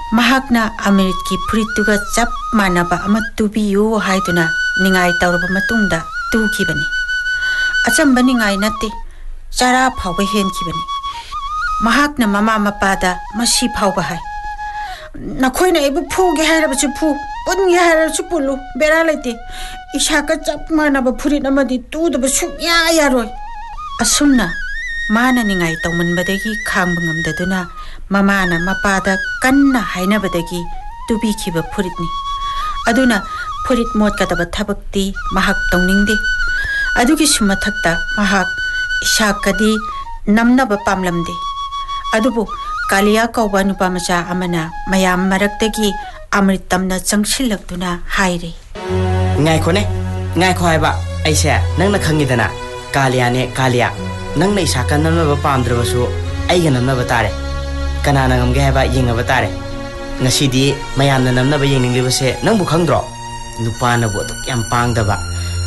mahakna Amrit ki purituga chap manaba ama tubiyu haiduna ningai tawraba matungda tukibani achamba ningai natte chara phawba henkibani mahakna mama mapada masi phawba hai nakhoina ibu phuge hairabachu phu punge hairabachu pulu bera laite ishaka chap manaba phurit amadi tudaba sukya yaroi asumna mana ningai tawmanbadagi khangba ngamdaduna mamana mapada kanna hainabadagi tubi khiba phuritni aduna phurit mot kadaba thabakti mahak tawningde adugi sumathakta mahak ishakadi namnaba pamlamde adubu Kalia kauba nupa macha amana mayam maraktagi amritamna changsilakduna haire ngai kho haiba aise nangna khangidana Kalia ne Kalia nangna isaka namna ba pamdrabasu aiga namna ba tare kanana ngamge haiba yinga ba tare ngasidi mayamna namna ba yinglibase nangbu khangdro nupana bo tok yam pangdaba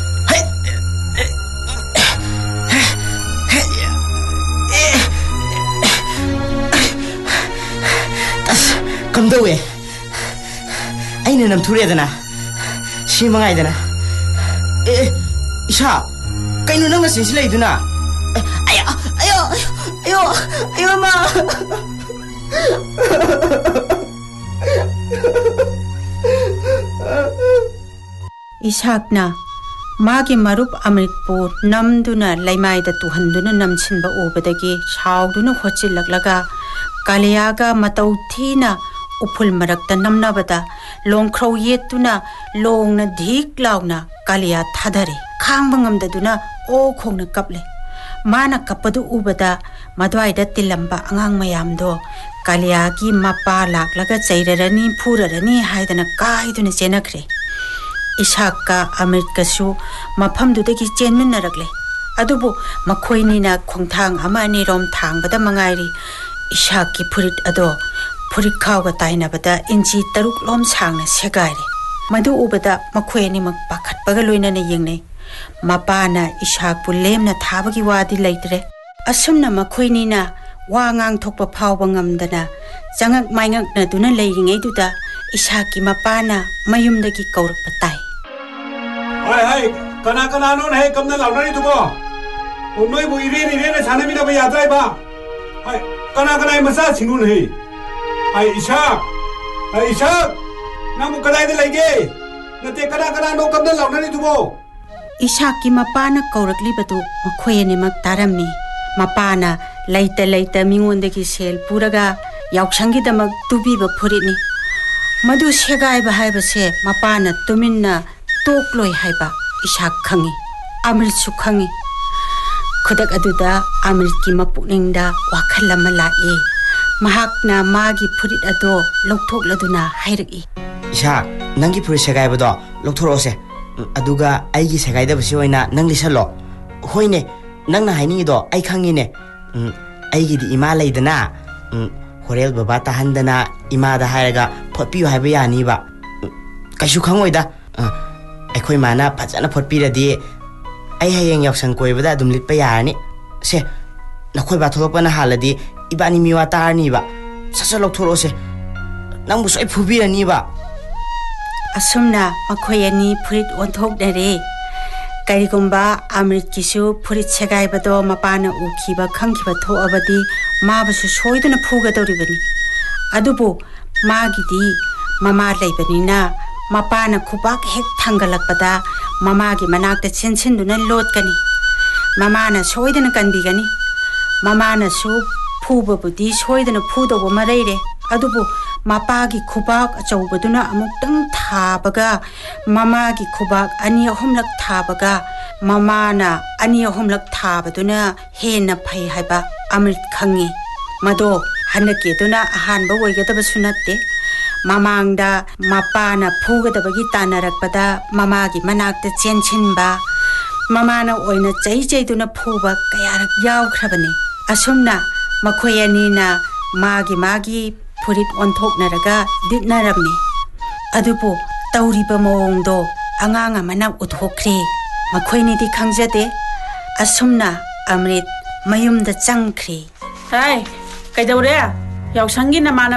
Kamdawe aina nam thuredana simangaidana isha kaino nang sinsi leiduna ayo ma Ishakna magi marup Amritpu namduna laimaida tuhanduna namchinba obadagi shauduna hochillaklaga Kaliyaga matau thina upul marakta namnabada longkhraw yetuna longna dhik launa Kaliya thadare khangba ngamdaduna o khongna kaple mana kapadu ubada madwaida tilamba angang mayamdo Kaliyagi mapa laklaga chairarani phurarani haidana kaiduna chenakhre Ishakka Amritkasu mafamdudagi chenminnarakle adubu makhoinina khongthang ama ani rom thangbada mangairi Ishakki phurit ado phurit khawga tainabada inchi taruk lom sangna segaire madu ubada makhoini mak pakhatpaga loinana yengne mapana Ishakpu lemna thabagi wadi leitre asumna makhoini na wangang thokpa phawba ngamdana changak maingak na duna leiringei duda Ishakki mapana mayumdagi kaurakpa tai hai kana no hai kamna launani dubo noi bu ire na sanamina ba yadrai ba hai kana masa singun hai hai Ishak namu kadai de lege nate kana no kamna launani dubo Ishakki mapana kaurakli batu makhoyani mak taramni mapana leita mingondagi sel puraga yauksangi damak tubi ba phuritni madu segai ba hai ba se mapana tuminna tokloi hai ba Ishak khangi Amrit su khangi khudak aduda Amrit ki mapukningda wakhal ama lae mahakna magi phurit ado lokthokladuna hairaki Ishak nangi phurit segai bado lokthorose aduga aigi segai da basi oina nang lisalo hoine nangna haini do ai khangi ne aigi di ima leidana horel baba ta handana ima da hairaga photpiu haiba yani ba kaisu khangoida akhoi mana phajana photpiradi ai hayeng yaksang koibada dum litpa yarani se nakhoi ba tholopana haladi ibani miwa tarni ba sasa lokthorose nangbu soi phubirani ba asumna makhoyani phurit onthok dare karigumba Amrit kisu phurit segai bado mapana ukhiba khangkhiba thoabadi mabasu soiduna phuga doribani adubu magidi mama leibanina mapana khubak hek thangalakpada mamagi manakta chinchinduna lotkani mamana soidana kanbigani mamana su phubabudi soidana phudoba mareire adubu mapagi khubak achawbaduna amuktang thabaga mamagi khubak ani ahumlak thabaga mamana ani ahumlak thabaduna hena phai haiba Amrit khangi mado hanake duna ahanba oigadaba sunatte mamangda mapana phugadabagi tanarakpada mamagi manakta chenchinba mamana oina chaiduna phuba kayarak yawkhrabani asumna makhoyanina magi phurit onthoknaraga ditnaramni adubu tawriba mawongdo angang amana uthokre makhoini di khangjade asumna Amrit mayumda changkhre hai kaidawre yausanggi namana